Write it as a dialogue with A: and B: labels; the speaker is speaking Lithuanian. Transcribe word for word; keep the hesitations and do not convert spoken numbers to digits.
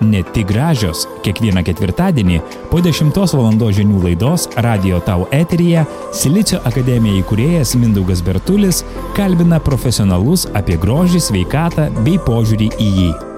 A: ne tik gražios. Kiekvieną ketvirtadienį po dešimtos valandos žinių laidos Radio Tau eteryje Silicio akademija įkūrėjas Mindaugas Bertulis kalbina profesionalus apie grožį, sveikatą bei požiūrį į jį.